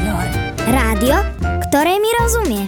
Junior. Rádio, ktoré mi rozumie.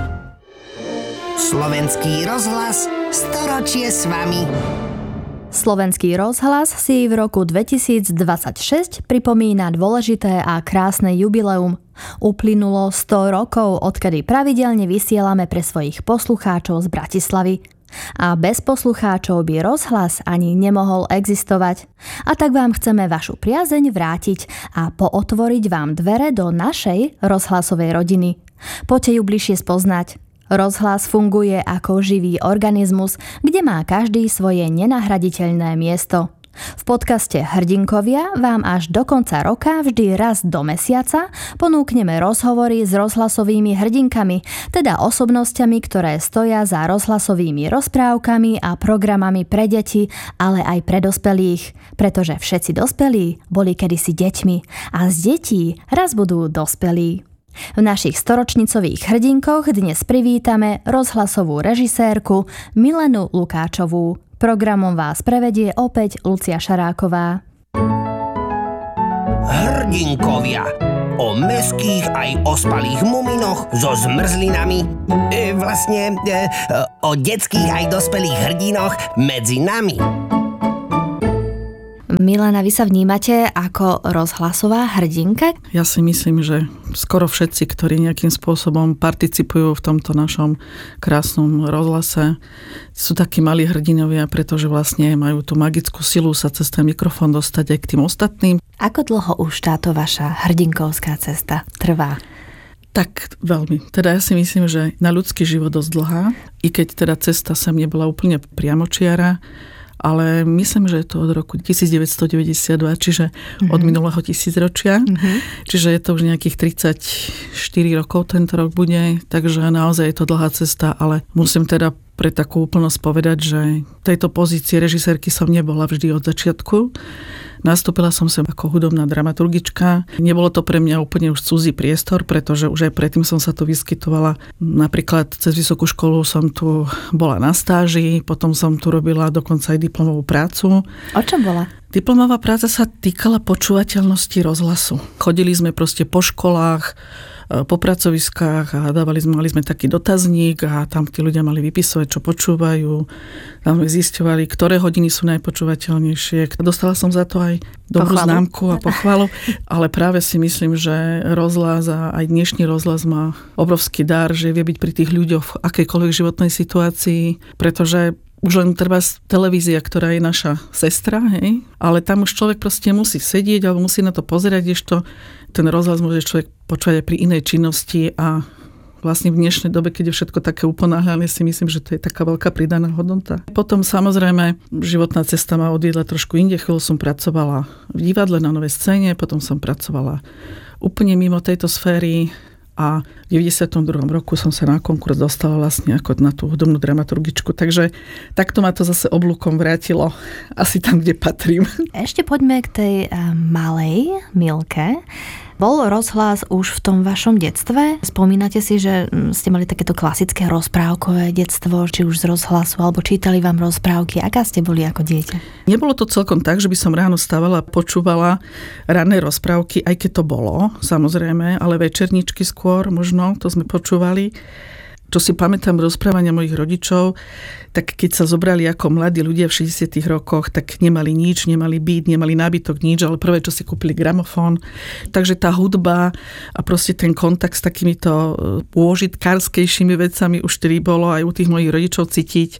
Slovenský rozhlas, storočie s vami. Slovenský rozhlas si v roku 2026 pripomína dôležité a krásne jubileum. Uplynulo 100 rokov, odkedy pravidelne vysielame pre svojich poslucháčov z Bratislavy. A bez poslucháčov by rozhlas ani nemohol existovať. A tak vám chceme vašu priazeň vrátiť a pootvoriť vám dvere do našej rozhlasovej rodiny. Poďte ju bližšie spoznať. Rozhlas funguje ako živý organizmus, kde má každý svoje nenahraditeľné miesto. V podcaste Hrdinkovia vám až do konca roka vždy raz do mesiaca ponúkneme rozhovory s rozhlasovými hrdinkami, teda osobnosťami, ktoré stoja za rozhlasovými rozprávkami a programami pre deti, ale aj pre dospelých, pretože všetci dospelí boli kedysi deťmi a z detí raz budú dospelí. V našich storočnicových hrdinkoch dnes privítame rozhlasovú režisérku Milenu Lukáčovú. Programom vás prevedie opäť Lucia Šaráková. Hrdinkovia. O mäských aj ospalých muminoch so zmrzlinami. O detských aj dospelých hrdinoch medzi nami. Milena, vy sa vnímate ako rozhlasová hrdinka? Ja si myslím, že skoro všetci, ktorí nejakým spôsobom participujú v tomto našom krásnom rozhlase, sú takí malí hrdinovia, pretože vlastne majú tú magickú silu sa cez ten mikrofón dostať aj k tým ostatným. Ako dlho už táto vaša hrdinkovská cesta trvá? Tak veľmi. Teda ja si myslím, že na ľudský život dosť dlhá, i keď teda cesta sem nebola úplne priamočiara, ale myslím, že je to od roku 1992, čiže od minulého tisícročia. Čiže je to už nejakých 34 rokov tento rok bude, takže naozaj je to dlhá cesta, ale musím teda pre takú úplnosť povedať, že v tejto pozícii režisérky som nebola vždy od začiatku. Nastúpila som sem ako hudobná dramaturgička. Nebolo to pre mňa úplne už cudzí priestor, pretože už aj predtým som sa tu vyskytovala. Napríklad cez vysokú školu som tu bola na stáži, potom som tu robila dokonca aj diplomovú prácu. O čom bola? Diplomová práca sa týkala počúvateľnosti rozhlasu. Chodili sme proste po školách, po pracoviskách a mali sme taký dotazník a tam tí ľudia mali vypisovať, čo počúvajú. Tam sme zisťovali, ktoré hodiny sú najpočúvateľnejšie. Dostala som za to aj dobrú známku a pochvalu, ale práve si myslím, že rozhlas a aj dnešný rozhlas má obrovský dar, že vie byť pri tých ľuďoch v akejkoľvek životnej situácii, pretože už len treba televízia, ktorá je naša sestra, hej? Ale tam už človek proste musí sedieť alebo musí na to pozerať, kdežto ten rozhlas môže človek počúvať aj pri inej činnosti a vlastne v dnešnej dobe, keď je všetko také uponáhľané, si myslím, že to je taká veľká pridaná hodnota. Potom samozrejme životná cesta ma odviedla trošku inde. Chvíľu som pracovala v divadle na Novej scéne, potom som pracovala úplne mimo tejto sféry. A v 92. roku som sa na konkurs dostala vlastne ako na tú hudobnú dramaturgičku. Takže takto ma to zase oblúkom vrátilo asi tam, kde patrím. Ešte poďme k tej malej Milke. Bol rozhlas už v tom vašom detstve? Spomínate si, že ste mali takéto klasické rozprávkové detstvo, či už z rozhlasu, alebo čítali vám rozprávky? Aká ste boli ako dieťa? Nebolo to celkom tak, že by som ráno stávala a počúvala ranné rozprávky, aj keď to bolo, samozrejme, ale večerničky skôr možno, to sme počúvali. Čo si pamätám rozprávania mojich rodičov, tak keď sa zobrali ako mladí ľudia v 60. rokoch, tak nemali nič, nemali byt, nemali nábytok, nič, ale prvé, čo si kúpili, gramofón. Takže tá hudba a proste ten kontakt s takýmito pôžitkárskejšími vecami už tedy bolo aj u tých mojich rodičov cítiť.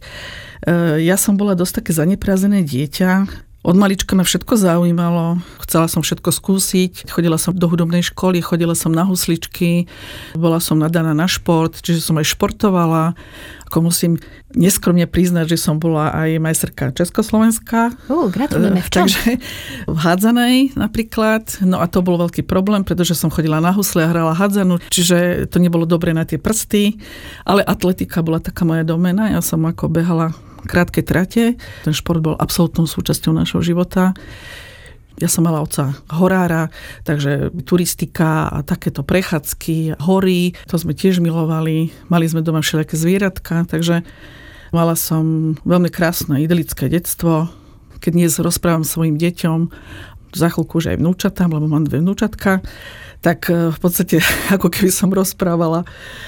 Ja som bola dosť také zaneprázdnené dieťa. Od malička ma všetko zaujímalo, chcela som všetko skúsiť, chodila som do hudobnej školy, chodila som na husličky, bola som nadaná na šport, čiže som aj športovala. Ako musím neskromne priznať, že som bola aj majsterka Československa. Gratulujeme. V čom? Takže v hádzanej napríklad. No a to bol veľký problém, pretože som chodila na husle a hrala hádzanu, čiže to nebolo dobre na tie prsty, ale atletika bola taká moja doména. Ja som ako behala krátke trate. Ten šport bol absolútnou súčasťou našho života. Ja som mala otca horára, takže turistika a takéto prechádzky, hory, to sme tiež milovali. Mali sme doma všelijaké zvieratka, takže mala som veľmi krásne, idylické detstvo. Keď dnes rozprávam svojim deťom, za chvíľku už aj vnúčatám, lebo mám 2 vnúčatka, tak v podstate ako keby som rozprávala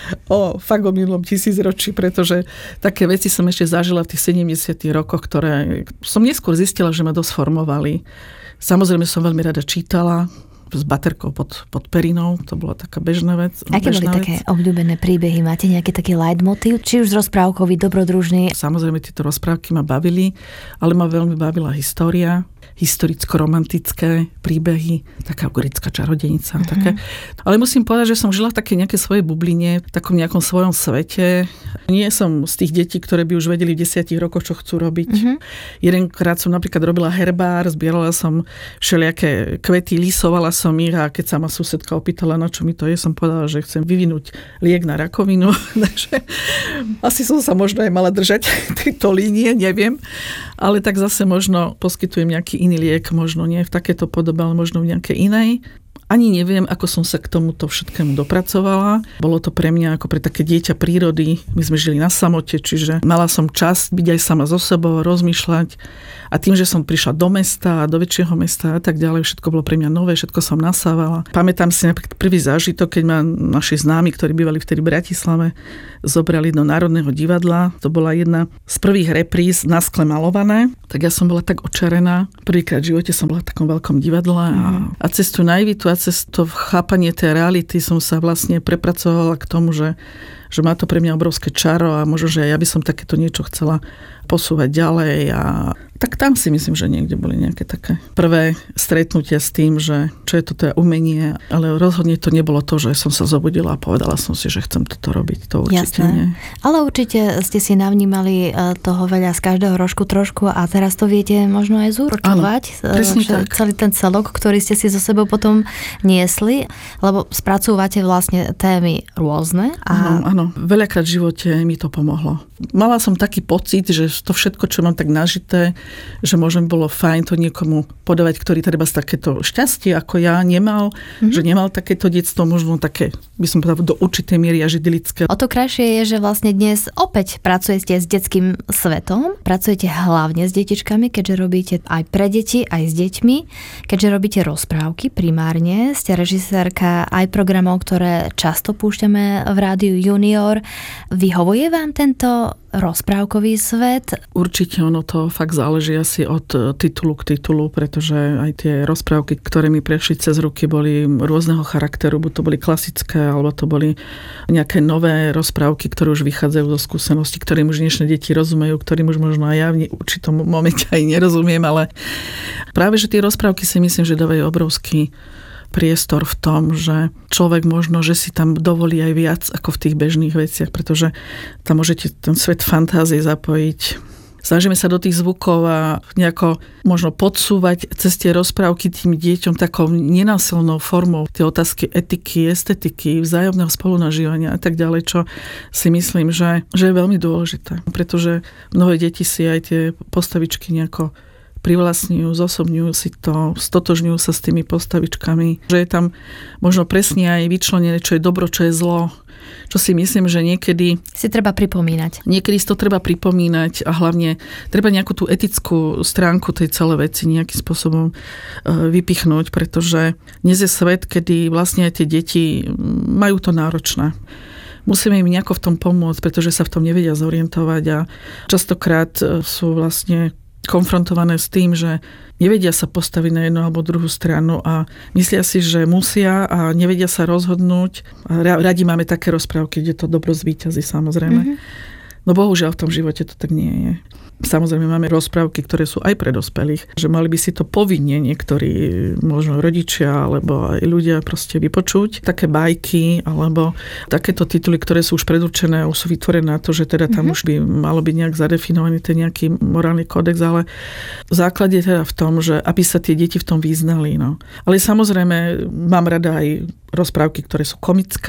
o minulom 1000 ročí, pretože také veci som ešte zažila v tých 70. rokoch, ktoré som neskôr zistila, že ma dosť formovali. Samozrejme som veľmi rada čítala, s baterkou pod perinou, to bola taká bežná vec. Aké boli také obľúbené príbehy? Máte nejaký taký leitmotív? Či už rozprávkový, dobrodružný? Samozrejme, tieto rozprávky ma bavili, ale ma veľmi bavila história, historicko-romantické príbehy, taká grécka čarodenica. Také. Ale musím povedať, že som žila v takej nejakej svojej bubline, v takom nejakom svojom svete. Nie som z tých detí, ktoré by už vedeli v 10 rokoch, čo chcú robiť. Jedenkrát som napríklad robila herbár, zbierala som všelijaké kvety, lisovala som ich a keď sa ma susedka opýtala, na čo mi to je, som povedala, že chcem vyvinúť liek na rakovinu. Takže asi som sa možno aj mala držať tejto línie, neviem. Ale tak zase možno poskytujem nejaký iný liek, možno nie v takéto podobe, ale možno v nejakej inej. Ani neviem, ako som sa k tomuto všetkému dopracovala. Bolo to pre mňa ako pre také dieťa prírody. My sme žili na samote, čiže mala som čas byť aj sama so sebou, rozmýšľať. A tým, že som prišla do mesta, do väčšieho mesta a tak ďalej, všetko bolo pre mňa nové, všetko som nasávala. Pamätám si napríklad prvý zážitok, keď ma naši známi, ktorí bývali vtedy v Bratislave, zobrali do Národného divadla. To bola jedna z prvých repríz na skle malované. Tak ja som bola tak očarená. Prvýkrát v živote som bola v takom veľkom divadle a cez tú naivitu a cez to chápanie tej reality som sa vlastne prepracovala k tomu, že má to pre mňa obrovské čaro a možno, že ja by som takéto niečo chcela posúvať ďalej a tak tam si myslím, že niekde boli nejaké také prvé stretnutia s tým, že čo je toto umenie, ale rozhodne to nebolo to, že som sa zobudila a povedala som si, že chcem toto robiť, to určite nie. Ale určite ste si navnímali toho veľa z každého rožku trošku a teraz to viete možno aj zúročovať. Celý ten celok, ktorý ste si so sebou potom niesli, lebo spracúvate vlastne témy rôzne. Áno. Veľakrát v živote mi to pomohlo. Mala som taký pocit, že to všetko, čo mám tak nažité, že možno bolo fajn to niekomu podávať, ktorý treba z takéto šťastie, ako ja nemal, že nemal takéto detstvo, možno také, by som povedala, do určitej miery až idylické. O to krajšie je, že vlastne dnes opäť pracujete s detským svetom, pracujete hlavne s detičkami, keďže robíte aj pre deti, aj s deťmi, keďže robíte rozprávky primárne, ste režisérka aj programov, ktoré často púšťame v Rádiu Junior. Vyhovuje vám tento rozprávkový svet? Určite ono to fakt záleží asi od titulu k titulu, pretože aj tie rozprávky, ktoré mi prešli cez ruky, boli rôzneho charakteru, buď to boli klasické, alebo to boli nejaké nové rozprávky, ktoré už vychádzajú zo skúseností, ktorým už dnešné deti rozumejú, ktorým už možno aj ja v určitom momente aj nerozumiem, ale práve, že tie rozprávky si myslím, že dávajú obrovský priestor v tom, že človek možno, že si tam dovolí aj viac ako v tých bežných veciach, pretože tam môžete ten svet fantázie zapojiť. Snažíme sa do tých zvukov a nejako možno podsúvať cez tie rozprávky tým deťom takou nenásilnou formou tie otázky etiky, estetiky, vzájomného spolunažívania a tak ďalej, čo si myslím, že je veľmi dôležité. Pretože mnohé deti si aj tie postavičky nejako privlastňujú, zosobňujú si to, stotožňujú sa s tými postavičkami. Že je tam možno presne aj vyčlenené, čo je dobro, čo je zlo. Čo si myslím, že niekedy si treba pripomínať. Niekedy si to treba pripomínať a hlavne treba nejakú tú etickú stránku tej celej veci nejakým spôsobom vypichnúť, pretože dnes je svet, kedy vlastne aj tie deti majú to náročné. Musíme im nejako v tom pomôcť, pretože sa v tom nevedia zorientovať a častokrát sú vlastne konfrontované s tým, že nevedia sa postaviť na jednu alebo druhú stranu a myslia si, že musia a nevedia sa rozhodnúť. Radi máme také rozprávky, kde to dobro zvíťazí, samozrejme. No bohužiaľ v tom živote to tak nie je. Samozrejme máme rozprávky, ktoré sú aj pre dospelých, že mali by si to povinne niektorí, možno rodičia alebo aj ľudia proste vypočuť. Také bajky alebo takéto tituly, ktoré sú už predurčené, už sú vytvorené na to, že teda tam už by malo byť nejak zadefinovaný ten nejaký morálny kódex, ale základ je teda v tom, že aby sa tie deti v tom vyznali. No. Ale samozrejme mám rada aj rozprávky, ktoré sú komické,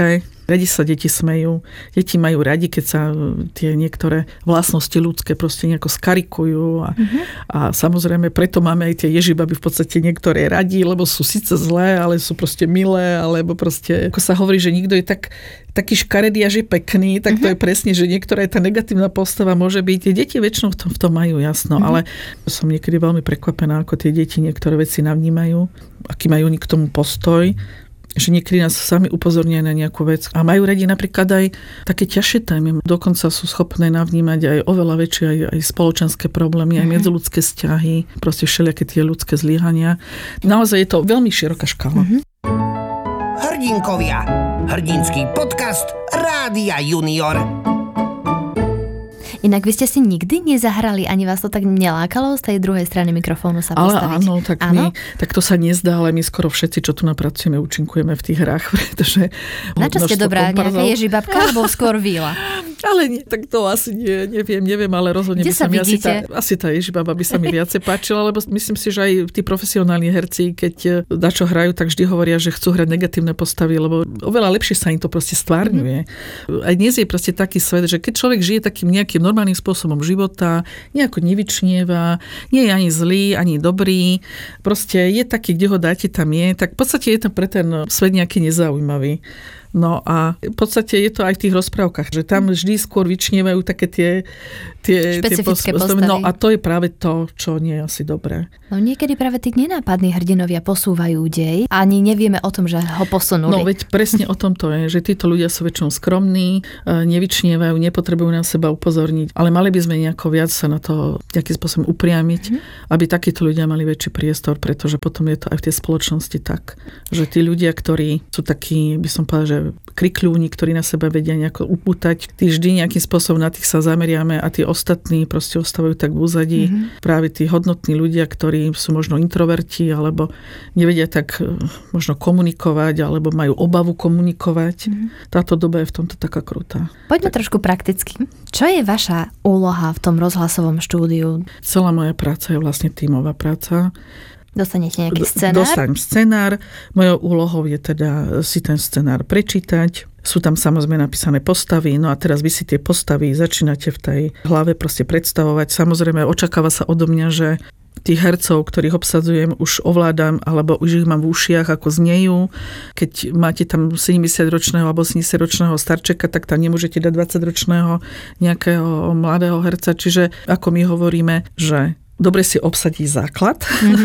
Radi sa deti smejú. Deti majú radi, keď sa tie niektoré vlastnosti ľudské proste nejako skarikujú a samozrejme preto máme aj tie ježibaby v podstate niektoré radi, lebo sú síce zlé, ale sú proste milé, alebo proste, ako sa hovorí, že nikto je taký škaredý a že pekný, tak to je presne, že niektorá tá negatívna postava môže byť. Deti väčšinou v tom majú jasno, ale som niekedy veľmi prekvapená, ako tie deti niektoré veci navnímajú, aký majú oni k tomu postoj, že niekedy nás sami upozornia na nejakú vec a majú radi napríklad aj také ťažšie témy. Dokonca sú schopné navnímať aj oveľa väčšie aj spoločenské problémy, aj medziľudské vzťahy, proste všelijaké tie ľudské zlyhania. Naozaj je to veľmi široká škála. Hrdinkovia. Hrdinský podcast Rádia Junior. Inak vy ste si nikdy nezahrali, ani vás to tak nelákalo z tej druhej strany mikrofónu sa postaviť? Ale áno, tak to sa nezdá, ale my skoro všetci, čo tu napracujeme, účinkujeme v tých hrách, pretože... Na čo ste dobrá? Nejaká ježibabka alebo skôr víla? Ale nie, tak to asi neviem, ale rozhodne kde by sa mi asi tá ježibaba by sa mi viacej páčila, lebo myslím si, že aj tí profesionálni herci, keď dačo hrajú, tak vždy hovoria, že chcú hrať negatívne postavy, lebo oveľa lepšie sa im to proste stvárňuje. Aj dnes je proste taký svet, že keď človek žije takým nejakým normálnym spôsobom života, nejako nevyčnieva, nie je ani zlý, ani dobrý, proste je taký, kde ho dáte, tam je, tak v podstate je to pre ten svet nejaký nezaujímavý. No a v podstate je to aj v tých rozprávkach, že tam vždy skôr vyčnievajú také tie špecifické postavy. No a to je práve to, čo nie je asi dobré. No niekedy práve tí nenápadní hrdinovia posúvajú dej a ani nevieme o tom, že ho posunuli. No veď presne o tom to je, že títo ľudia sú väčšinou skromní, nevyčnievajú, nepotrebujú na seba upozorniť, ale mali by sme nejako viac sa na to nejakým spôsobom upriamiť, aby takíto ľudia mali väčší priestor, pretože potom je to aj v tej spoločnosti tak, že tí ľudia, ktorí sú takí, by som povedal, že krikľúni, ktorí na seba vedia nejako upútať. Tí vždy nejakým spôsobom na tých sa zameriame a tí ostatní proste ostávajú tak v úzadí. Práve tí hodnotní ľudia, ktorí sú možno introverti, alebo nevedia tak možno komunikovať, alebo majú obavu komunikovať. Táto doba je v tomto taká krutá. Poďme trošku prakticky. Čo je vaša úloha v tom rozhlasovom štúdiu? Celá moja práca je vlastne tímová práca. Dostanete nejaký scenár? Dostanem scenár. Mojou úlohou je teda si ten scenár prečítať. Sú tam samozrejme napísané postavy, no a teraz vy si tie postavy začínate v tej hlave proste predstavovať. Samozrejme očakáva sa odo mňa, že tých hercov, ktorých obsadzujem, už ovládam, alebo už ich mám v ušiach, ako znejú. Keď máte tam 70-ročného alebo 80-ročného starčeka, tak tam nemôžete dať 20-ročného nejakého mladého herca. Čiže ako my hovoríme, že dobre si obsadí základ.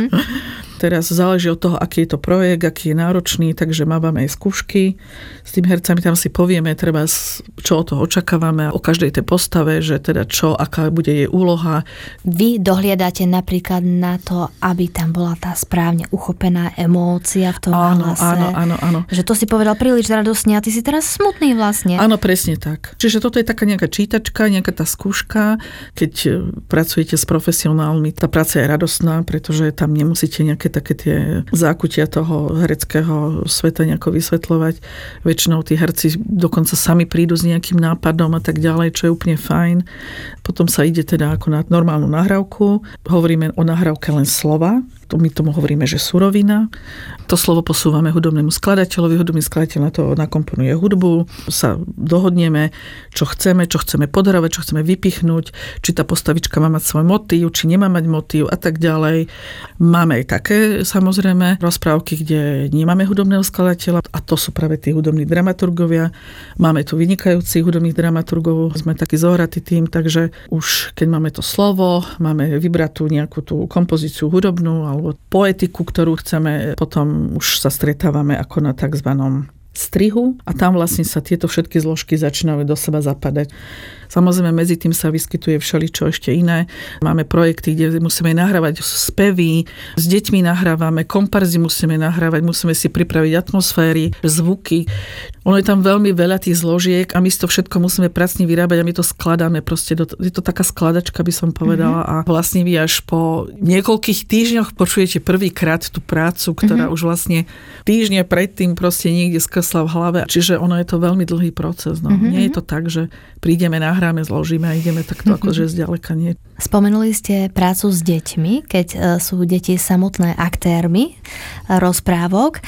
Teraz záleží od toho, aký je to projekt, aký je náročný, takže máme aj skúšky. S tým hercami tam si povieme, treba, čo od toho očakávame, o každej tej postave, že teda čo, aká bude jej úloha. Vy dohliadate napríklad na to, aby tam bola tá správne uchopená emócia v tom hlase. Áno. Že to si povedal príliš radosne a ty si teraz smutný vlastne. Áno, presne tak. Čiže toto je taká nejaká čítačka, nejaká tá skúška. Keď pracujete s profesionálmi, tá práca je radosná, pretože tam nemusíte nejaké také tie zákutia toho hereckého sveta nejako vysvetľovať. Väčšinou tí herci dokonca sami prídu s nejakým nápadom a tak ďalej, čo je úplne fajn. Potom sa ide teda ako na normálnu nahrávku. Hovoríme o nahrávke len slova. My tomu hovoríme, že surovina. To slovo posúvame hudobnému skladateľovi. Hudobný skladateľ na to nakomponuje hudbu. Sa dohodneme, čo chceme podhrávať, čo chceme vypichnúť, či tá postavička má mať svoj motív, či nemá mať motív a tak ďalej. Máme aj také samozrejme rozprávky, kde nemáme hudobného skladateľa a to sú práve tí hudobní dramaturgovia. Máme tu vynikajúcich hudobných dramaturgov, sme taký zohratý tým, takže už keď máme to slovo, máme vybratú nejakú tú kompozíciu hudobnú alebo poetiku, ktorú chceme, potom už sa stretávame ako na takzvanom strihu a tam vlastne sa tieto všetky zložky začínajú do seba zapadať. Samozrejme, medzi tým sa vyskytuje všeličo ešte iné. Máme projekty, kde musíme nahrávať spevy, s deťmi nahrávame, komparzy musíme nahrávať, musíme si pripraviť atmosféry, zvuky. Ono je tam veľmi veľa tých zložiek a my si to všetko musíme pracne vyrábať a my to skladáme proste. Je to taká skladačka, by som povedala. A vlastne vy až po niekoľkých týždňoch počujete prvýkrát tú prácu, ktorá už vlastne týždne predtým proste niekde skrsla v hlave. Čiže ono je to veľmi dlhý proces. No. Nie je to tak, že prídeme, nahráme, zložíme a ideme takto akože zďaleka nie. Spomenuli ste prácu s deťmi, keď sú deti samotné aktérmi rozprávok. V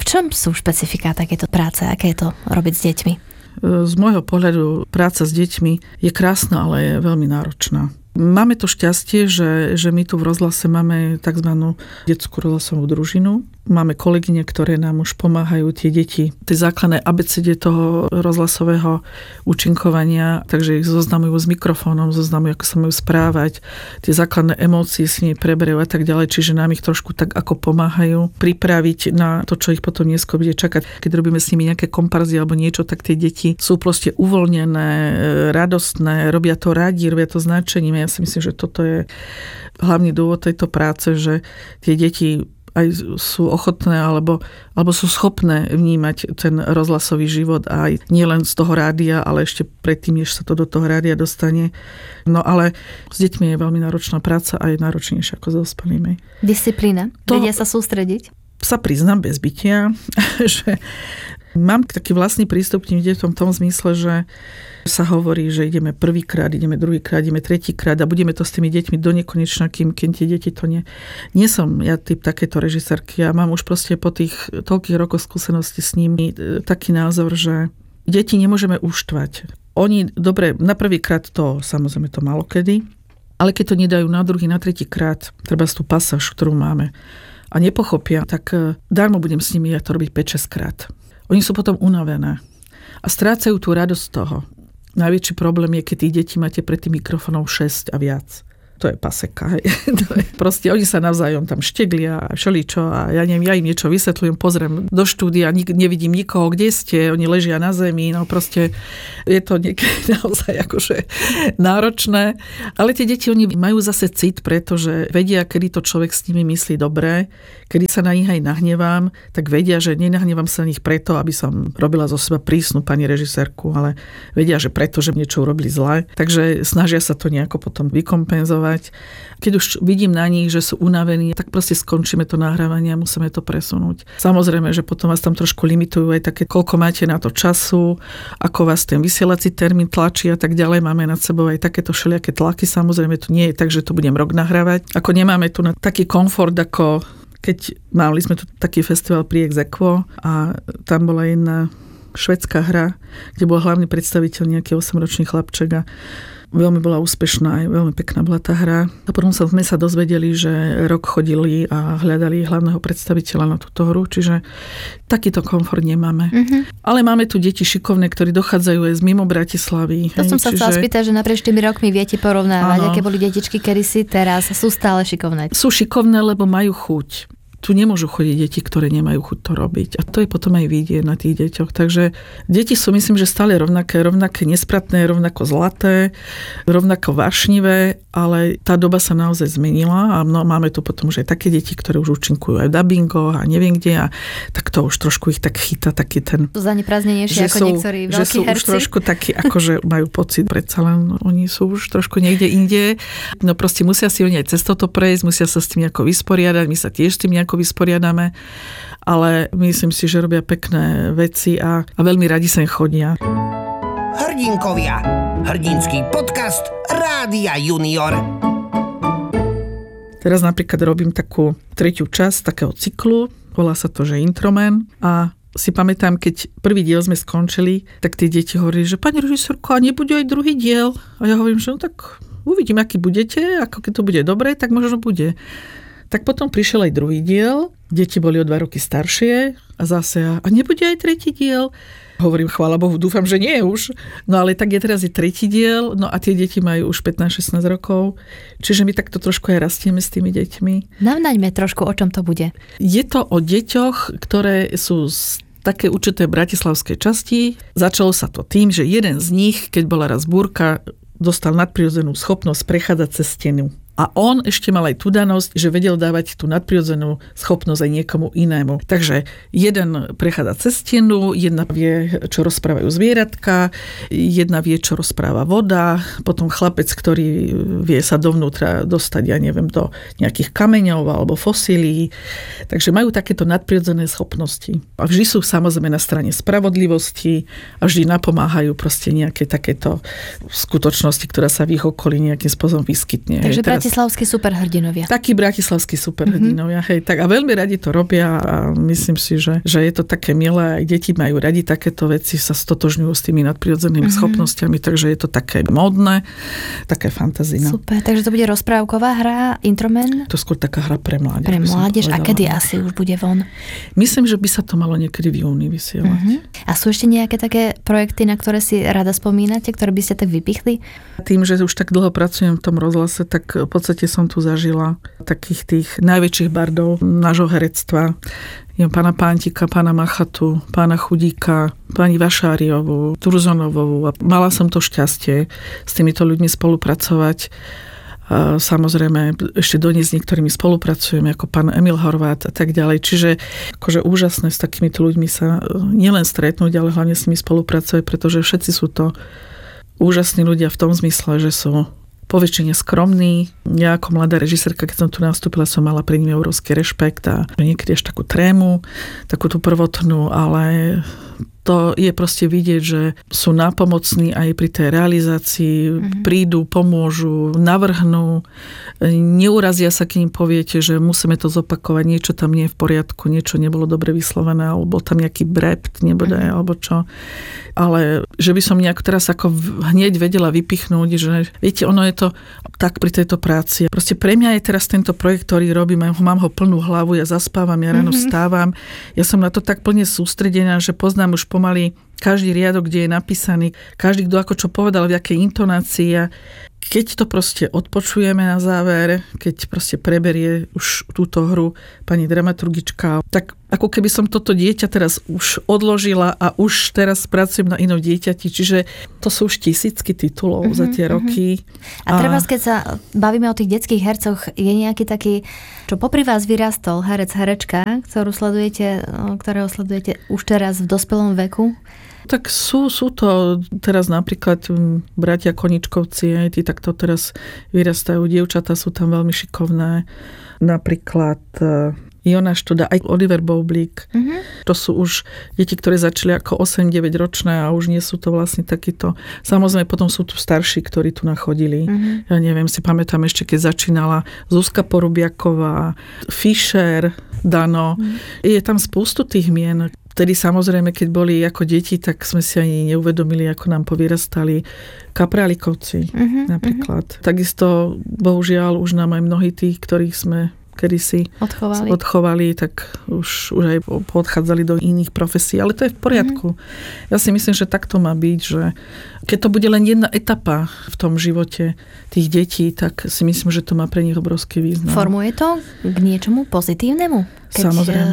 čom sú špecifika takéto práce? Aké je to robiť s deťmi? Z môjho pohľadu práca s deťmi je krásna, ale je veľmi náročná. Máme to šťastie, že my tu v rozhlase máme tzv. Detskú rozhlasovú družinu. Máme kolegyne, ktoré nám už pomáhajú tie deti, tie základné abecede toho rozhlasového účinkovania, takže ich zoznamujú s mikrofónom, zoznamujú, ako sa majú správať, tie základné emócie s nimi preberajú a tak ďalej, čiže nám ich trošku tak ako pomáhajú pripraviť na to, čo ich potom neskôr bude čakať. Keď robíme s nimi nejaké komparzy alebo niečo, tak tie deti sú proste uvoľnené, radostné, robia to radi, robia to značením. Ja si myslím, že toto je hlavný dôvod tejto práce, že tie deti aj sú ochotné alebo sú schopné vnímať ten rozhlasový život aj nielen z toho rádia, ale ešte predtým, než sa to do toho rádia dostane. No ale s deťmi je veľmi náročná práca a je náročnejšia ako s dospelými. Disciplína? Vedia sa sústrediť? Sa priznám bez bytia, že mám taký vlastný prístup k tým deťom v tom zmysle, že sa hovorí, že ideme prvýkrát, ideme druhýkrát, ideme tretíkrát a budeme to s tými deťmi do nekonečna, kým tie deti to nie. Nie som ja typ takéto režisérky. Ja mám už proste po tých toľkých rokoch skúsenosti s nimi taký názor, že deti nemôžeme uštvať. Oni, dobre, na prvýkrát to, samozrejme to málo kedy, ale keď to nedajú na druhý, na tretíkrát, treba tú pasáž, ktorú máme a nepochopia, tak darmo budem s nimi ja to robiť 5-6 krát. Oni sú potom unavené a strácajú tú radosť z toho. Najväčší problém je, keď tých detí máte pred tým mikrofónom 6 a viac. To je paseka. Proste oni sa navzájom tam šteglia a všeličo a ja neviem, ja im niečo vysvetľujem, pozriem do štúdia, nevidím nikoho, kde ste, oni ležia na zemi, no proste je to niekedy naozaj akože náročné. Ale tie deti, oni majú zase cit, pretože vedia, kedy to človek s nimi myslí dobre, kedy sa na nich aj nahnevám, tak vedia, že nenahnevám sa na nich preto, aby som robila zo seba prísnu pani režisérku, ale vedia, že preto, že niečo urobili zle. Takže snažia sa to nejako potom vykompenzovať. Keď už vidím na nich, že sú unavení, tak proste skončíme to nahrávanie a musíme to presunúť. Samozrejme, že potom vás tam trošku limitujú aj také, koľko máte na to času, ako vás ten vysielací termín tlačí a tak ďalej. Máme nad sebou aj takéto všelijaké tlaky. Samozrejme, to nie je tak, že to budem rok nahrávať. Ako nemáme tu na taký komfort, ako keď mali sme tu taký festival pri Exequo a tam bola jedna švédská hra, kde bol hlavný predstaviteľ nejaký 8-ročný chlapček a veľmi bola úspešná, aj veľmi pekná bola tá hra. A potom sme sa dozvedeli, že rok chodili a hľadali hlavného predstaviteľa na túto hru, čiže takýto komfort nemáme. Ale máme tu deti šikovné, ktorí dochádzajú aj z mimo Bratislavy. To som sa chcela spýtať, že naprieč tými rokmi viete porovnávať, aké boli detičky kedysi, teraz sú stále šikovné. Sú šikovné, lebo majú chuť. Tu nemôžu chodiť deti, ktoré nemajú chuť to robiť. A to je potom aj vidieť na tých deťoch. Takže deti sú, myslím, že stále rovnaké nespratné, rovnako zlaté, rovnako vášnivé, ale tá doba sa naozaj zmenila a máme tu potom už aj také deti, ktoré už účinkujú aj v dabingoch a neviem kde a tak to už trošku ich tak chytá taký ten... Sú zaneprázdnenejšie ako niektorí veľkí herci. Že sú už trošku takí, akože majú pocit, predsa len oni sú už trošku niekde inde. No proste musia si oni aj cez toto prejsť, musia sa s tým nejako vysporiadať, my sa tiež s tým nejako vysporiadame, ale myslím si, že robia pekné veci a veľmi radi sem chodia. Hrdinkovia. Hrdinský podcast Rádia Junior. Teraz napríklad robím takú tretiu časť takého cyklu, volá sa to, že Introman a si pamätám, keď prvý diel sme skončili, tak tie deti hovorili, že pani režisérko, a nebude aj druhý diel? A ja hovorím, že no tak uvidím, aký budete, ako keď to bude dobre, tak možno bude. Tak potom prišiel aj druhý diel, deti boli o 2 roky staršie a zase, a nebude aj tretí diel? Hovorím, chvála Bohu, dúfam, že nie už. No ale tak teraz je tretí diel, no a tie deti majú už 15-16 rokov, čiže my takto trošku aj rastieme s tými deťmi. Navnaďme trošku, o čom to bude. Je to o deťoch, ktoré sú z také určité bratislavskej časti. Začalo sa to tým, že jeden z nich, keď bola raz búrka, dostal nadprirodzenú schopnosť prechádzať cez stenu. A on ešte mal aj tú danosť, že vedel dávať tú nadprirodzenú schopnosť aj niekomu inému. Takže jeden prechádza cez stenu, jedna vie, čo rozprávajú zvieratka, jedna vie, čo rozpráva voda, potom chlapec, ktorý vie sa dovnútra dostať, ja neviem, do nejakých kameňov alebo fosílií. Takže majú takéto nadprirodzené schopnosti. A vždy sú samozrejme na strane spravodlivosti a vždy napomáhajú proste nejaké takéto skutočnosti, ktorá sa v ich okolí nejakým spôsobom vyskytne. Takže bratislavskí superhrdinovia. Takí bratislavskí superhrdinovia, hej. Tak a veľmi radi to robia a myslím si, že je to také milé. Aj deti majú radi takéto veci, sa stotožňujú s tými nadprirodzenými schopnosťami, takže je to také módne, také fantazína. Super, takže to bude rozprávková hra Introman? To skôr taká hra pre mládež. Pre mládež. A kedy asi už bude von? Myslím, že by sa to malo niekedy v júni vysielať. A sú ešte nejaké také projekty, na ktoré si rada spomínate, ktoré by ste tak vypichli? Tým, že už tak dlho pracujem v tom rozhlase, tak v podstate som tu zažila takých tých najväčších bardov nášho herectva. Pána Pántika, pána Machatu, pána Chudíka, pani Vašáriovú, Turzonovú. A mala som to šťastie s týmito ľuďmi spolupracovať. A samozrejme, ešte dodnes s niektorými spolupracujeme, ako pán Emil Horvát a tak ďalej. Čiže akože úžasné s takýmito ľuďmi sa nielen stretnúť, ale hlavne s nimi spolupracovať, pretože všetci sú to úžasní ľudia v tom zmysle, že sú poväčšine skromní. Ja ako mladá režisérka, keď som tu nastúpila, som mala pri nimi obrovský rešpekt a niekedy až takú trému, takú tú prvotnú, ale to je proste vidieť, že sú nápomocní aj pri tej realizácii, prídu, pomôžu, navrhnú, neurazia sa, keď im poviete, že musíme to zopakovať, niečo tam nie je v poriadku, niečo nebolo dobre vyslovené, alebo tam nejaký brept nebude, alebo čo. Ale že by som nejak teraz ako hneď vedela vypichnúť, že viete, ono je to tak pri tejto práci. Proste pre mňa je teraz tento projekt, ktorý robím, mám ho plnú hlavu, ja zaspávam, ja ráno vstávam, ja som na to tak plne sústredená, že poznám už pomaly každý riadok, kde je napísaný, každý, kto ako čo povedal, v jakej intonácii. A keď to proste odpočujeme na záver, keď proste preberie už túto hru pani dramaturgička, tak ako keby som toto dieťa teraz už odložila a už teraz pracujem na inom dieťati. Čiže to sú už tisícky titulov za tie roky. A treba, keď sa bavíme o tých detských hercoch, je nejaký taký, čo popri vás vyrastol herečka, ktorého sledujete už teraz v dospelom veku? Tak sú to teraz napríklad bratia Koničkovci, aj tí takto teraz vyrastajú, dievčatá sú tam veľmi šikovné. Napríklad Jona Študa, aj Oliver Boublík. To sú už deti, ktoré začali ako 8-9 ročné a už nie sú to vlastne takíto. Samozrejme, potom sú tu starší, ktorí tu nachodili. Ja neviem, si pamätám ešte, keď začínala Zuzka Porubiaková, Fischer, Dano. Je tam spústu tých mien. Vtedy samozrejme, keď boli ako deti, tak sme si ani neuvedomili, ako nám povyrastali Kaprálikovci napríklad. Takisto, bohužiaľ, už nám aj mnohí tých, ktorých sme kedysi odchovali, tak už aj odchádzali do iných profesí. Ale to je v poriadku. Ja si myslím, že tak to má byť, že keď to bude len jedna etapa v tom živote tých detí, tak si myslím, že to má pre nich obrovský význam. Formuje to k niečomu pozitívnemu? Keď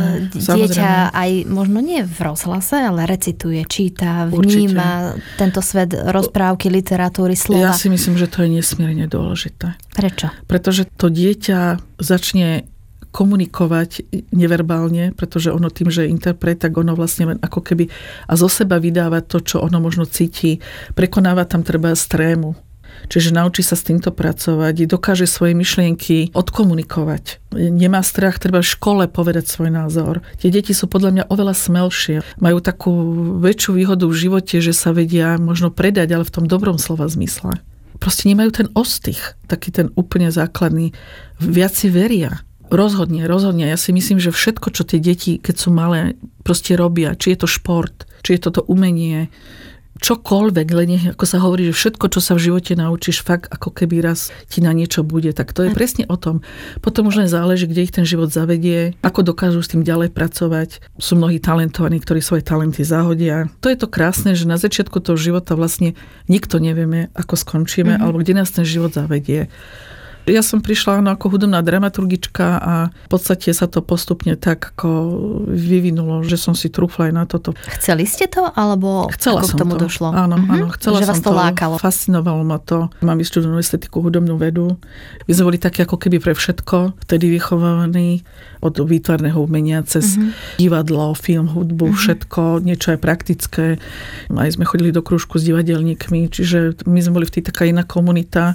dieťa aj možno nie v rozhlase, ale recituje, číta, vníma tento svet rozprávky, literatúry, slova. Ja si myslím, že to je nesmierne dôležité. Prečo? Pretože to dieťa začne komunikovať neverbálne, pretože ono tým, že je interpret, tak ono vlastne ako keby a zo seba vydáva to, čo ono možno cíti. Prekonáva tam treba strému. Čiže naučí sa s týmto pracovať, dokáže svoje myšlienky odkomunikovať. Nemá strach, treba v škole povedať svoj názor. Tie deti sú podľa mňa oveľa smelšie. Majú takú väčšiu výhodu v živote, že sa vedia možno predať, ale v tom dobrom slova zmysle. Proste nemajú ten ostych, taký ten úplne základný. Viac si veria. Rozhodne. Ja si myslím, že všetko, čo tie deti, keď sú malé, proste robia, či je to šport, či je toto umenie, čokoľvek, len ako sa hovorí, že všetko, čo sa v živote naučíš, fakt ako keby raz ti na niečo bude. Tak to je presne o tom. Potom už len záleží, kde ich ten život zavedie, ako dokážu s tým ďalej pracovať. Sú mnohí talentovaní, ktorí svoje talenty zahodia. To je to krásne, že na začiatku toho života vlastne nikto nevieme, ako skončíme, alebo kde nás ten život zavedie. Ja som prišla ako hudobná dramaturgička a v podstate sa to postupne tak ako vyvinulo, že som si trúfla aj na toto. Chceli ste to, alebo chcela ako k tomu to. Došlo? Áno, chcela že som vás to lákalo. Fascinovalo ma to. Mám vyštudovanú estetiku, hudobnú vedu. My sme boli takí ako keby pre všetko, vtedy vychovaní od výtvarného umenia cez divadlo, film, hudbu, všetko, niečo aj praktické. Aj sme chodili do krúžku s divadelníkmi, čiže my sme boli v tej taká iná komunita.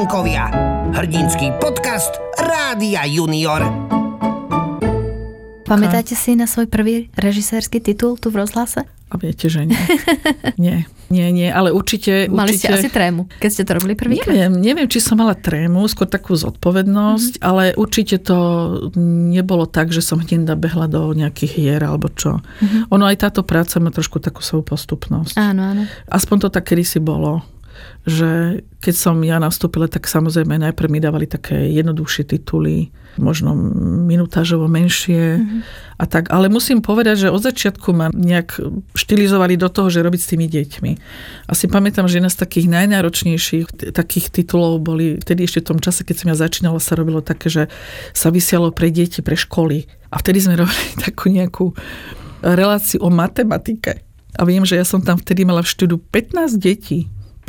Hrdinkovia. Hrdinský podcast Rádia Junior. Pamätáte si na svoj prvý režisérsky titul tu v rozhlase? A viete, že nie. Nie, ale určite... Mali ste asi trému, keď ste to robili prvýkrát? Neviem, či som mala trému, skôr takú zodpovednosť, ale určite to nebolo tak, že som hneď nabehla do nejakých hier alebo čo. Ono aj táto práca má trošku takú svoju postupnosť. Áno. Aspoň to tak kedysi bolo, že keď som ja nastúpila, tak samozrejme najprv mi dávali také jednoduchšie tituly, možno minutážovo menšie a tak. Ale musím povedať, že od začiatku ma nejak štilizovali do toho, že robiť s tými deťmi. Asi pamätám, že jedna z takých najnáročnejších takých titulov boli, vtedy ešte v tom čase, keď som ja začínala, sa robilo také, že sa vysielalo pre deti, pre školy. A vtedy sme robili takú nejakú reláciu o matematike. A viem, že ja som tam vtedy mala v štúdiu 15 detí,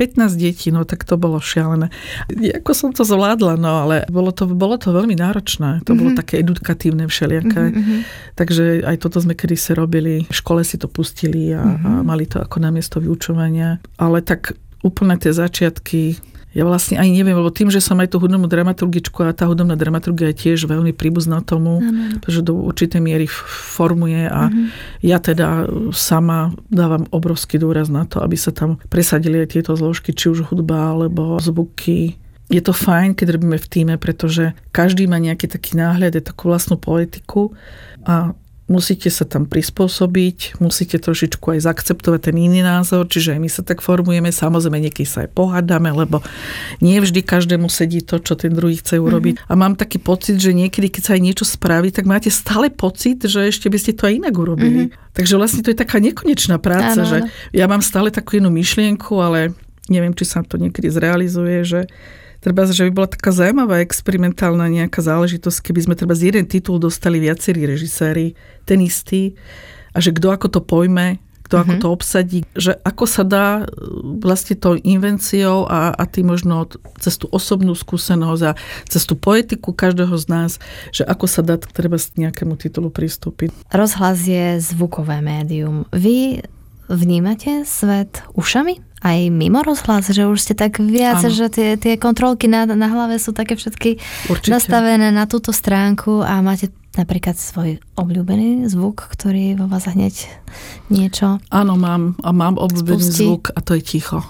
no tak to bolo šialené. Ako som to zvládla, no ale bolo to veľmi náročné. To bolo také edukatívne všelijaké. Takže aj toto sme kedysi robili. V škole si to pustili a mali to ako namiesto vyučovania. Ale tak úplne tie začiatky, ja vlastne ani neviem, lebo tým, že som aj tú hudobnú dramaturgičku a tá hudobná dramaturgia je tiež veľmi príbuzná tomu, pretože do určitej miery formuje a ja teda sama dávam obrovský dôraz na to, aby sa tam presadili aj tieto zložky, či už hudba alebo zvuky. Je to fajn, keď robíme v tíme, pretože každý má nejaký taký náhľad, takú vlastnú poetiku a musíte sa tam prispôsobiť, musíte trošičku aj zaakceptovať ten iný názor, čiže aj my sa tak formujeme, samozrejme niekedy sa aj pohádame, lebo nie vždy každému sedí to, čo ten druhý chce urobiť. A mám taký pocit, že niekedy, keď sa aj niečo spraví, tak máte stále pocit, že ešte by ste to aj inak urobili. Takže vlastne to je taká nekonečná práca, že ja mám stále takú jednu myšlienku, ale neviem, či sa to niekedy zrealizuje, že treba, že by bola taká zaujímavá experimentálna nejaká záležitosť, keby sme treba z jeden titul dostali viacerí režiséri, ten istý, a že kto ako to pojme, kto ako to obsadí, že ako sa dá vlastne tou invenciou a tým možno cez tú osobnú skúsenosť a cez tú poetiku každého z nás, že ako sa dá treba k nejakému titulu pristúpiť. Rozhlas je zvukové médium. Vy vnímate svet ušami? Aj mimo rozhlas, že už ste tak viac, že tie kontrolky na hlave sú také všetky nastavené na túto stránku a máte napríklad svoj obľúbený zvuk, ktorý vo vás hneď niečo... Áno, mám obľúbený zvuk a to je ticho.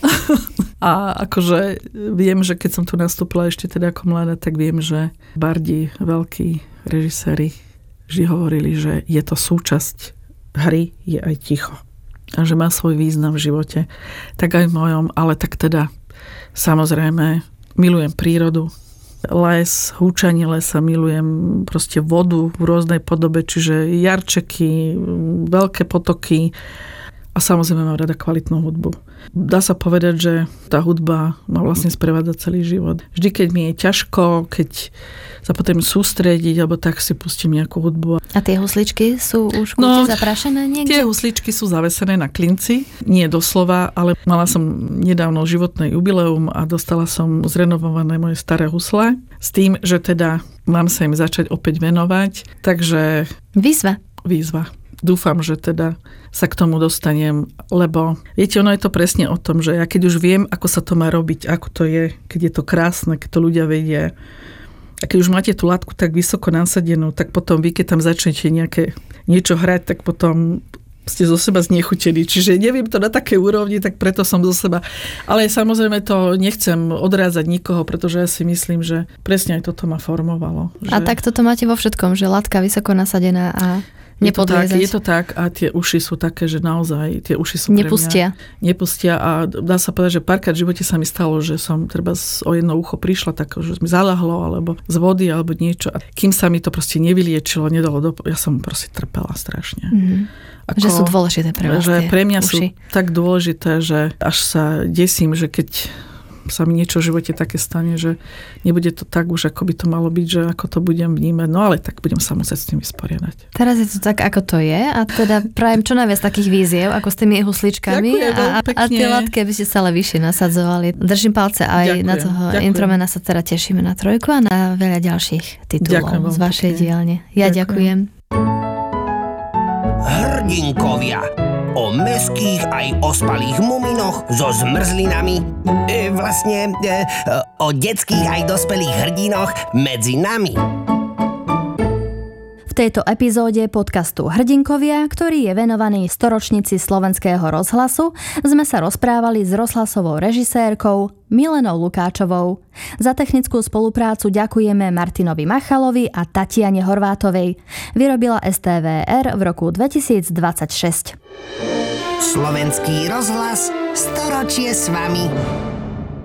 A akože viem, že keď som tu nastúpila ešte teda ako mladá, tak viem, že bardi, veľkí režiséri vždy hovorili, že je to súčasť hry, je aj ticho. A že má svoj význam v živote. Tak aj v mojom, ale tak teda samozrejme milujem prírodu, les, húčanie lesa, milujem proste vodu v rôznej podobe, čiže jarčeky, veľké potoky a samozrejme mám rada kvalitnú hudbu. Dá sa povedať, že tá hudba ma vlastne sprevádza celý život. Vždy, keď mi je ťažko, keď sa potrebujem sústrediť, alebo tak si pustím nejakú hudbu. A tie husličky sú už zaprašené niekde? Tie husličky sú zavesené na klinci, nie doslova, ale mala som nedávno životné jubileum a dostala som zrenovované moje staré husle s tým, že teda mám sa im začať opäť venovať. Takže... Výzva. Dúfam, že teda sa k tomu dostanem, lebo viete, ono je to presne o tom, že ja keď už viem, ako sa to má robiť, ako to je, keď je to krásne, keď to ľudia vedia, a keď už máte tú látku tak vysoko nasadenú, tak potom vy, keď tam začnete niečo hrať, tak potom ste zo seba znechutení. Čiže neviem to na také úrovni, tak preto som zo seba. Ale samozrejme to nechcem odrádzať nikoho, pretože ja si myslím, že presne aj toto ma formovalo. A tak toto máte vo všetkom, že látka vysoko nasadená a nepodliezať. Je to tak a tie uši sú také, že naozaj tie uši sú pre mňa... Nepustia a dá sa povedať, že párkrát v živote sa mi stalo, že som treba o jedno ucho prišla tak, že mi zalahlo alebo z vody alebo niečo a kým sa mi to proste nevyliečilo, nedalo ja som proste trpela strašne. Že sú dôležité pre vás že pre mňa uši. Sú tak dôležité, že až sa desím, že keď sa mi niečo v živote také stane, že nebude to tak už, ako by to malo byť, že ako to budem vnímať. No ale tak budem sa musieť s tým vysporiadať. Teraz je to tak, ako to je a teda prajem čo najviac takých víziev, ako s tými husličkami a tie látky, aby ste stále vyššie nasadzovali. Držím palce aj na toho Intromena sa teda tešíme na 3 a na veľa ďalších titulov z vašej dielne. Ja ďakujem. Hrdinkovia. O mäských aj ospalých muminoch so zmrzlinami. O detských aj dospelých hrdinoch medzi nami. V V tejto epizóde podcastu Hrdinkovia, ktorý je venovaný storočnici Slovenského rozhlasu, sme sa rozprávali s rozhlasovou režisérkou Milenou Lukáčovou. Za technickú spoluprácu ďakujeme Martinovi Machalovi a Tatiane Horvátovej. Vyrobila STVR v roku 2026. Slovenský rozhlas, storočie s vami.